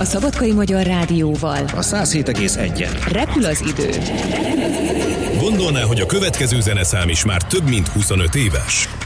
A Szabadkai Magyar Rádióval. A 107,1-en. Repül az idő. Gondolná, hogy a következő zeneszám is már több mint 25 éves?